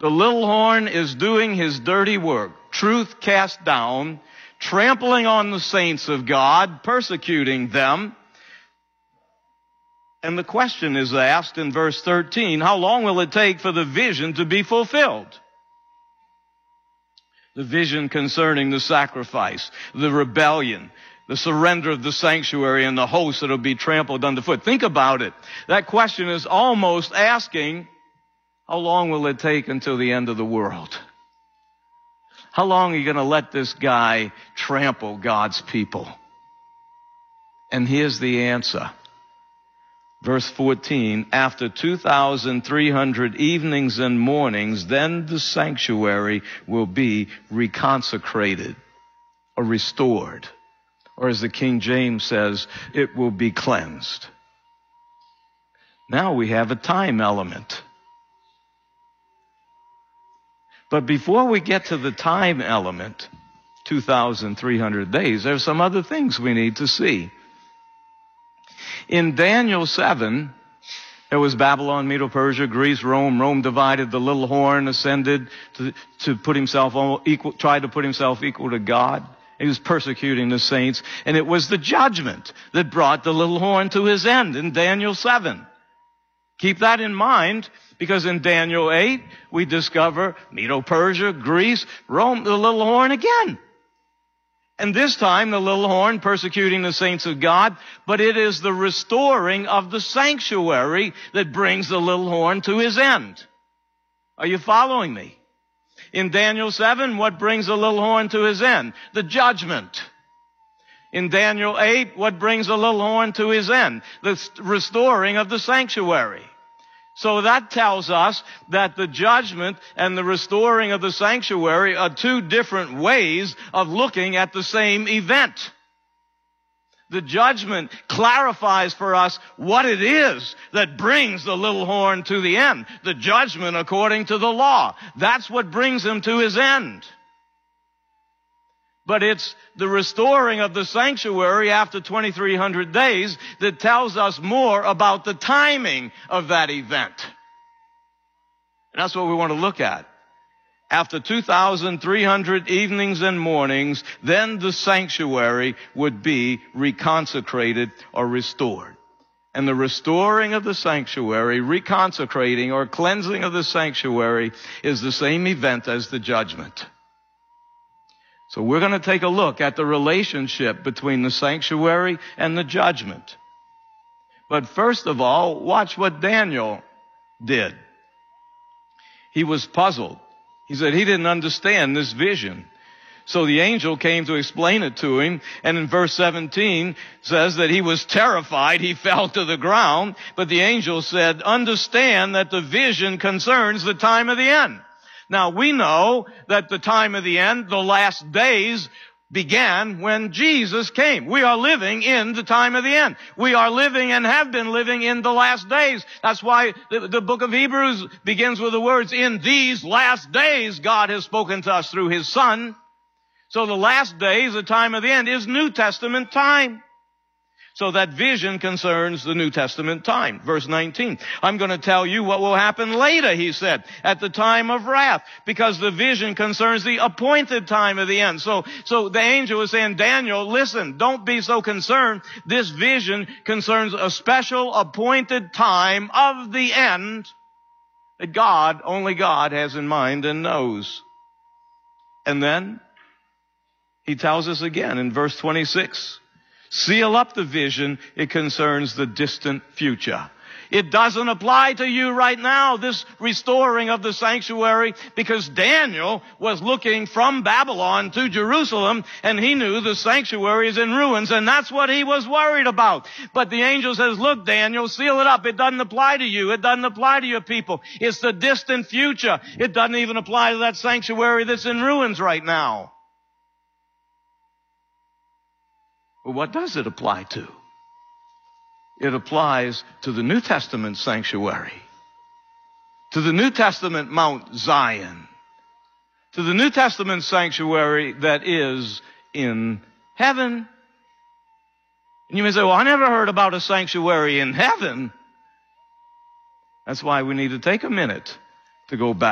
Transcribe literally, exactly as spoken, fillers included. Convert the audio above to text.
The little horn is doing his dirty work. Truth cast down, trampling on the saints of God, persecuting them. And the question is asked in verse thirteen, how long will it take for the vision to be fulfilled? The vision concerning the sacrifice, the rebellion, the surrender of the sanctuary, and the host that will be trampled underfoot. Think about it. That question is almost asking, how long will it take until the end of the world? How long are you going to let this guy trample God's people? And here's the answer. Verse fourteen, after two thousand three hundred evenings and mornings, then the sanctuary will be reconsecrated or restored. Or as the King James says, it will be cleansed. Now we have a time element. But before we get to the time element, two thousand three hundred days, there's some other things we need to see. In Daniel seven, there was Babylon, Medo-Persia, Greece, Rome. Rome divided. The little horn ascended to, to put himself equal, tried to put himself equal to God. He was persecuting the saints. And it was the judgment that brought the little horn to his end in Daniel seven. Keep that in mind, because in Daniel eight, we discover Medo-Persia, Greece, Rome, the little horn again. And this time, the little horn persecuting the saints of God, but it is the restoring of the sanctuary that brings the little horn to his end. Are you following me? In Daniel seven, what brings the little horn to his end? The judgment. In Daniel eight, what brings the little horn to his end? The restoring of the sanctuary. So that tells us that the judgment and the restoring of the sanctuary are two different ways of looking at the same event. The judgment clarifies for us what it is that brings the little horn to the end. The judgment according to the law. That's what brings him to his end. But it's the restoring of the sanctuary after twenty-three hundred days that tells us more about the timing of that event. And that's what we want to look at. After two thousand three hundred evenings and mornings, then the sanctuary would be reconsecrated or restored. And the restoring of the sanctuary, reconsecrating or cleansing of the sanctuary is the same event as the judgment. So we're going to take a look at the relationship between the sanctuary and the judgment. But first of all, watch what Daniel did. He was puzzled. He said he didn't understand this vision. So the angel came to explain it to him. And in verse seventeen says that he was terrified. He fell to the ground. But the angel said, understand that the vision concerns the time of the end. Now, we know that the time of the end, the last days, began when Jesus came. We are living in the time of the end. We are living and have been living in the last days. That's why the, the book of Hebrews begins with the words, in these last days, God has spoken to us through his Son. So the last days, the time of the end, is New Testament time. So that vision concerns the New Testament time. Verse nineteen, I'm going to tell you what will happen later, he said, at the time of wrath, because the vision concerns the appointed time of the end. So, so the angel is saying, Daniel, listen, don't be so concerned. This vision concerns a special appointed time of the end that God, only God has in mind and knows. And then he tells us again in verse twenty-six, seal up the vision. It concerns the distant future. It doesn't apply to you right now, this restoring of the sanctuary, because Daniel was looking from Babylon to Jerusalem, and he knew the sanctuary is in ruins, and that's what he was worried about. But the angel says, look, Daniel, seal it up. It doesn't apply to you. It doesn't apply to your people. It's the distant future. It doesn't even apply to that sanctuary that's in ruins right now. Well, what does it apply to? It applies to the New Testament sanctuary, to the New Testament Mount Zion, to the New Testament sanctuary that is in heaven. And you may say, well, I never heard about a sanctuary in heaven. That's why we need to take a minute to go back.